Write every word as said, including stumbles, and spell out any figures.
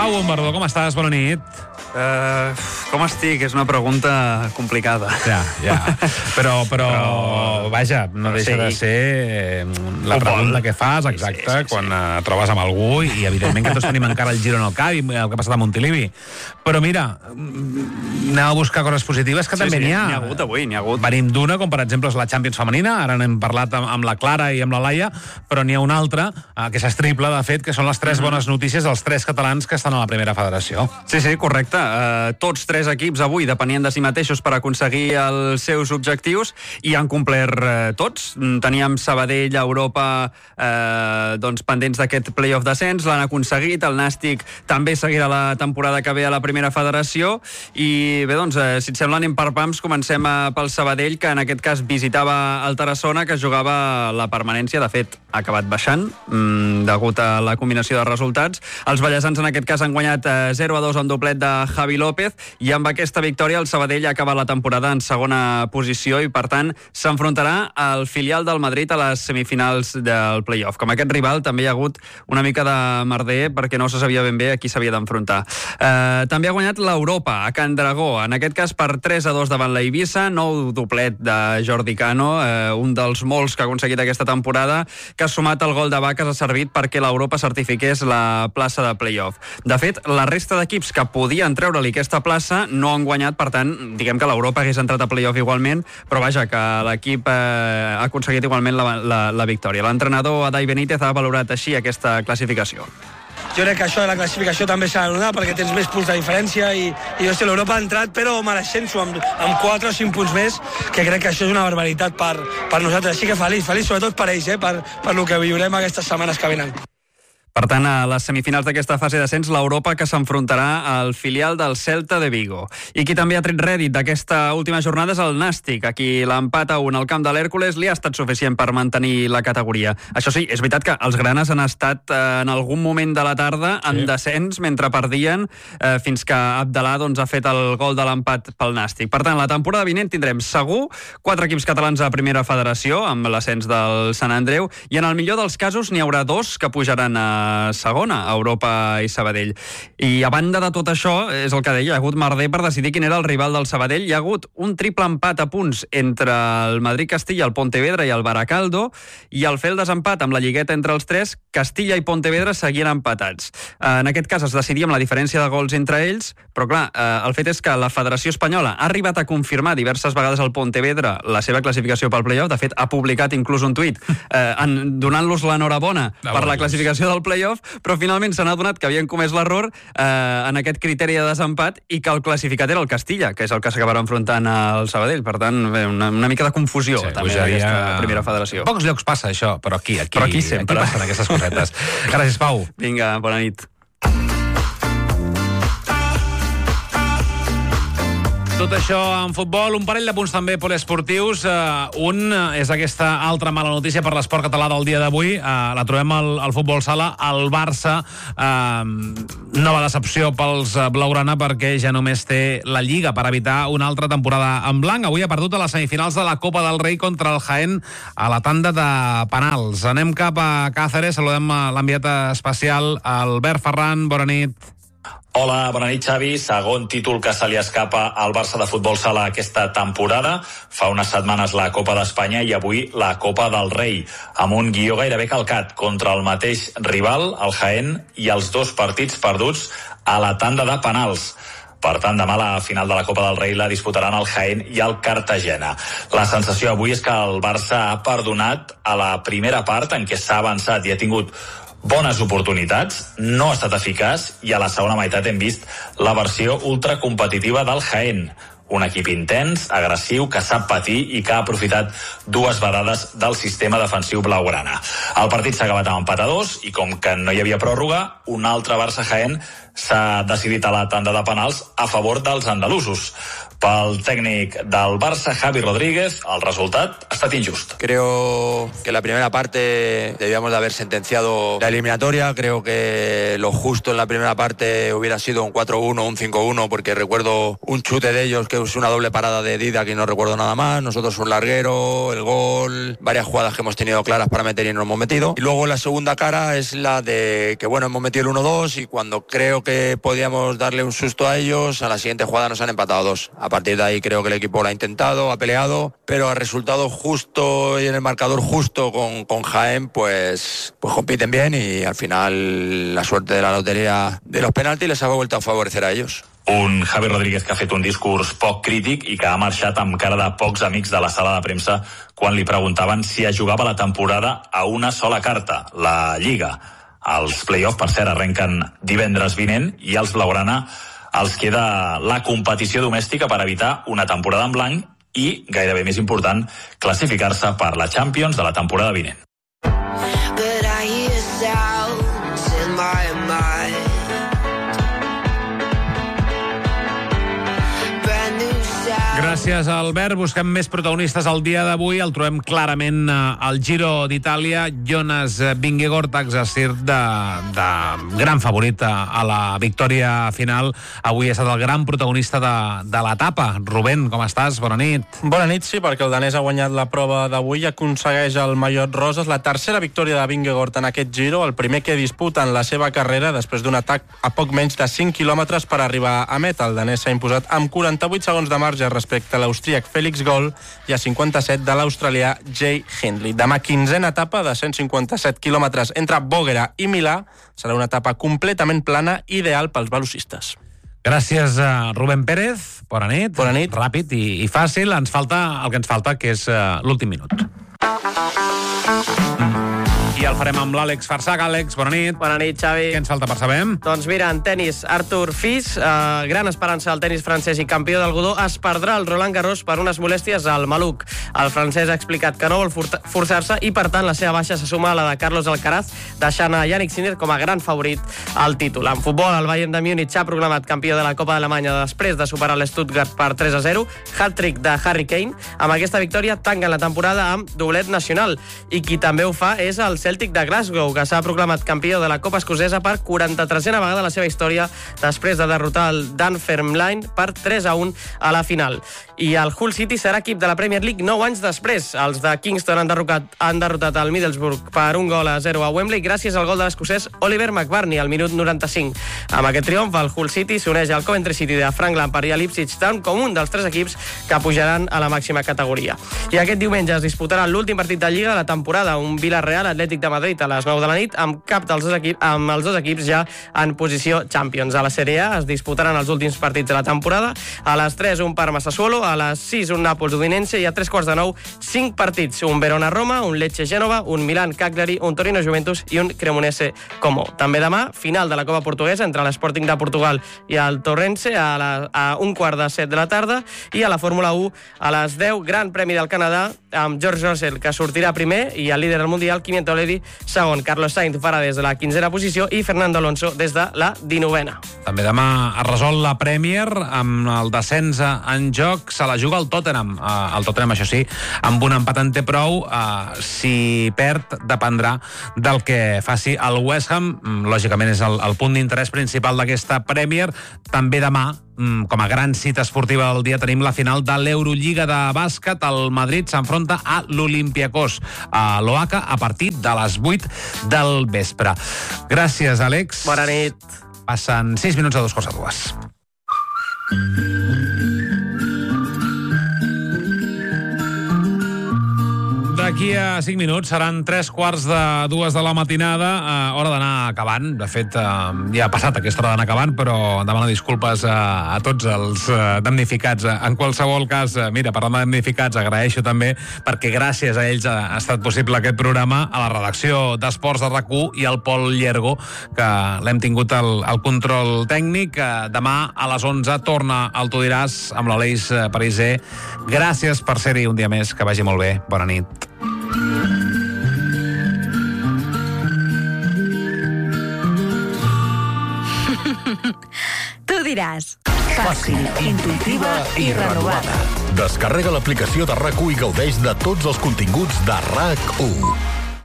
Pau Bombardó, com estàs? Bona nit. Uh, com estic? És una pregunta complicada. Ja, ja. Però, però, però vaja, no deixa sí. de ser la pregunta que fas, exacte, sí, sí, sí. quan uh, trobes amb algú i, evidentment, que tots tenim encara el giro en el cap i el que ha passat a Montilivi. Però mira, anem a buscar coses positives, que sí, també sí, n'hi ha. N'hi ha hagut avui, n'hi ha hagut. Venim d'una, com per exemple és la Champions femenina, ara n'hem parlat amb, amb la Clara i amb la Laia, però n'hi ha una altra, uh, que és triple, de fet, que són les tres mm-hmm. bones notícies dels tres catalans que estan a la primera federació. Sí, sí, correcte. Uh, tots tres equips avui depenien de si mateixos per aconseguir els seus objectius i han complert uh, tots. Teníem Sabadell a Europa uh, doncs, pendents d'aquest play-off descens, l'han aconseguit, el Nàstic també seguirà la temporada que ve a la primera federació i bé, doncs, uh, si et sembla anem per pams, comencem uh, pel Sabadell, que en aquest cas visitava el Tarassona, que jugava la permanència, de fet ha acabat baixant mm, degut a la combinació de resultats. Els ballesans en aquest cas han guanyat uh, zero a dos en doblet de Javi López i amb aquesta victòria el Sabadell acaba la temporada en segona posició i per tant s'enfrontarà al filial del Madrid a les semifinals del play-off. Com aquest rival també hi ha hagut una mica de merder perquè no se sabia ben bé a qui s'havia d'enfrontar. Eh, també ha guanyat l'Europa a Can Dragó, en aquest cas per tres a dos davant la Eivissa, nou doblet de Jordi Cano, eh, un dels molts que ha aconseguit aquesta temporada, que ha sumat el gol de Vaques ha servit perquè l'Europa certifiqués la plaça de play-off. De fet, la resta d'equips que podien treure-li aquesta plaça no han guanyat, per tant, diguem que l'Europa hagués entrat a play-off igualment, però vaja, que l'equip eh, ha aconseguit igualment la, la, la victòria. L'entrenador Adai Benítez ha valorat així aquesta classificació. Jo crec que això de la classificació també s'ha de donar perquè tens més punts de diferència i, i hòstia, l'Europa ha entrat però mereixent-s'ho amb, amb quatre o cinc punts més, que crec que això és una barbaritat per, per nosaltres. Així que feliç, feliç sobretot per ells, eh, per, per el que viurem aquestes setmanes que venen. Per tant, a les semifinals d'aquesta fase d'ascens, l'Europa que s'enfrontarà al filial del Celta de Vigo. I qui també ha tret rèdit d'aquesta última jornada és el Nàstic, a qui l'empat a un al camp de l'Hèrcules li ha estat suficient per mantenir la categoria. Això sí, és veritat que els granes han estat eh, en algun moment de la tarda en sí. descens mentre perdien, eh, fins que Abdalà doncs, ha fet el gol de l'empat pel Nàstic. Per tant, la temporada vinent tindrem segur quatre equips catalans a primera federació, amb l'ascens del Sant Andreu, i en el millor dels casos n'hi haurà dos que pujaran a segona, Europa i Sabadell. I a banda de tot això, és el que deia, hi ha hagut merder per decidir quin era el rival del Sabadell. Hi ha hagut un triple empat a punts entre el Madrid-Castilla, el Pontevedra i el Baracaldo, i al fer el desempat amb la lligueta entre els tres, Castilla i Pontevedra seguien empatats. En aquest cas es decidia amb la diferència de gols entre ells, però clar, el fet és que la Federació Espanyola ha arribat a confirmar diverses vegades al Pontevedra la seva classificació pel play-off. De fet, ha publicat inclús un tuit eh, donant-los l'enhorabona per la classificació del play-off, però finalment s'han adonat que havien comès l'error eh, en aquest criteri de desempat i que el classificat era el Castilla, que és el que s'acabarà enfrontant al Sabadell. Per tant, bé, una, una mica de confusió sí, també d'aquesta primera federació. En pocs llocs passa això, però aquí, aquí, però aquí sempre aquí passen aquestes cosetes. Gràcies, Pau. Vinga, bona nit. Tot això en futbol, un parell de punts també poliesportius. Uh, un és aquesta altra mala notícia per l'esport català del dia d'avui. Uh, la trobem al, al futbol sala. El Barça, uh, nova decepció pels blaugrana perquè ja només té la Lliga per evitar una altra temporada en blanc. Avui ha perdut a les semifinals de la Copa del Rei contra el Jaén a la tanda de penals. Anem cap a Càceres, saludem l'enviat especial, Albert Ferran, bona nit. Hola, bona nit, Xavi. Segon títol que se li escapa al Barça de futbol sala aquesta temporada. Fa unes setmanes la Copa d'Espanya i avui la Copa del Rei, amb un guió gairebé calcat contra el mateix rival, el Jaén, i els dos partits perduts a la tanda de penals. Per tant, demà la final de la Copa del Rei la disputaran el Jaén i el Cartagena. La sensació avui és que el Barça ha perdonat a la primera part en què s'ha avançat i ha tingut bones oportunitats, no ha estat eficaç i a la segona meitat hem vist la versió ultracompetitiva del Jaén. Un equip intens, agressiu, que sap patir i que ha aprofitat dues vedades del sistema defensiu blaugrana. El partit s'ha acabat amb empat a dos i com que no hi havia pròrroga, un altre Barça-Jaén s'ha decidit a la tanda de penals a favor dels andalusos. Pel tècnic del Barça, Javi Rodríguez, el resultat ha estat injust. Creo que la primera parte debíamos de haber sentenciado la eliminatoria. Creo que lo justo en la primera parte hubiera sido un cuatro uno, un cinco uno, porque recuerdo un chute de ellos que es una doble parada de Dida, que no recuerdo nada más. Nosotros un larguero, el gol, varias jugadas que hemos tenido claras para meter y no hemos metido. Y luego la segunda cara es la de que, bueno, hemos metido el uno dos y cuando creo que podíamos darle un susto a ellos, a la siguiente jugada nos han empatado dos. A partir de ahí creo que el equipo lo ha intentado, ha peleado, pero al resultado justo y en el marcador justo con, con Jaén, pues, pues compiten bien y al final la suerte de la lotería de los penaltis les ha vuelto a favorecer a ellos. Un Javi Rodríguez que ha fet un discurs poc crític i que ha marxat amb cara de pocs amics de la sala de premsa quan li preguntaven si es jugava la temporada a una sola carta, la Lliga. Els play-off, per cert, arrenquen divendres vinent i els blaugrana els queda la competició domèstica per evitar una temporada en blanc i, gairebé més important, classificar-se per la Champions de la temporada vinent. Gràcies, Albert. Busquem més protagonistes el dia d'avui. El trobem clarament al Giro d'Itàlia. Jonas Vingegaard, exercit de, de gran favorit a la victòria final. Avui ha estat el gran protagonista de, de l'etapa. Rubén, com estàs? Bona nit. Bona nit, sí, perquè el danès ha guanyat la prova d'avui i aconsegueix el Maillot Rosa. És la tercera victòria de Vingegaard en aquest Giro, el primer que disputa en la seva carrera després d'un atac a poc menys de cinc quilòmetres per arribar a meta. El danès s'ha imposat amb quaranta-vuit segons de marge respecte a l'austríac Félix Gall i a cinquanta-set de l'australià Jay Hindley. Demà quinzena etapa de cent cinquanta-set quilòmetres entre Bòguera i Milà. Serà una etapa completament plana, ideal pels velocistes. Gràcies, uh, Rubén Pérez. Bona nit. Bona nit. Ràpid i, i fàcil. Ens falta el que ens falta, que és uh, l'últim minut. I el farem amb l'Àlex Farsac. Àlex, bona nit. Bona nit, Xavi. Què ens falta per saber? Doncs mira, en tennis, Artur Fils, eh, gran esperança del tennis francès i campió del Godó, es perdrà el Roland Garros per unes molèsties al maluc. El francès ha explicat que no vol forçar-se i, per tant, la seva baixa se suma a la de Carlos Alcaraz, deixant a Yannick Sinner com a gran favorit al títol. En futbol, el Bayern de Múnich ha proclamat campió de la Copa d'Alemanya després de superar l'Stuttgart per tres a zero. Hat-trick de Harry Kane. Amb aquesta victòria tanquen la temporada amb doblet nacional. I qui també ho fa és el Celtic de Glasgow, que s'ha proclamat campió de la Copa Escocesa per quaranta-tresena vegada a la seva història després de derrotar el Dunfermline per tres a un a la final. I el Hull City serà equip de la Premier League nou anys després. Els de Kingston han derrotat, han derrotat el Middlesbrough per un gol a zero a Wembley gràcies al gol de l'escocès Oliver McBurnie al minut noranta-cinc. Amb aquest triomf, el Hull City s'uneix al Coventry City de Frank Lampard i a l'Ipswich Town com un dels tres equips que pujaran a la màxima categoria. I aquest diumenge es disputarà l'últim partit de Lliga de la temporada, un Villarreal Atlètic de Madrid a les nou de la nit, amb cap dels dos equips, amb els dos equips ja en posició Champions. A la Sèrie A es disputaran els últims partits de la temporada. A les tres, un Parma Sassuolo, a les sis, un Nàpols Udinense, i a tres quarts de nou, cinc partits. Un Verona Roma, un Lecce Gènova, un Milan Cagliari, un Torino Juventus i un Cremonese Como. També demà, final de la Copa Portuguesa entre l'Sporting de Portugal i el Torrense a, la, a un quart de set de la tarda, i a la Fórmula u a les deu, Gran Premi del Canadà amb George Russell, que sortirà primer, i el líder del Mundial, Kimi Antonelli, segon. Carlos Sainz ho farà des de la quinzena posició i Fernando Alonso des de la dinovena. També demà es resol la Premier amb el descens en joc. Se la juga el Tottenham. El Tottenham, això sí, amb un empat en té prou. Si perd, dependrà del que faci el West Ham. Lògicament és el, el punt d'interès principal d'aquesta Premier. També demà, com a gran cita esportiva del dia, tenim la final de l'Eurolliga de bàsquet. El Madrid s'enfronta a l'Olympiacos a l'Oaca a partir de les vuit del vespre. Gràcies, Àlex. Bona nit. Passen sis minuts a dos quarts de dues. D'aquí a cinc minuts seran tres quarts de dues de la matinada, eh, hora d'anar acabant. De fet, eh, ja ha passat aquesta hora d'anar acabant, però demano disculpes a, a tots els eh, damnificats. En qualsevol cas, eh, mira, parlant de damnificats, agraeixo també, perquè gràcies a ells ha, ha estat possible aquest programa, a la redacció d'Esports de RAC u i al Pol Llergo, que l'hem tingut al, al control tècnic. Eh, demà a les onze torna al Tu diràs amb l'Aleix Pariser. Gràcies per ser-hi un dia més, que vagi molt bé. Bona nit. Tu diràs. Fàcil, intuïtiva i renovada. Descarrega l'aplicació de RAC u i gaudeix de tots els continguts de RAC u.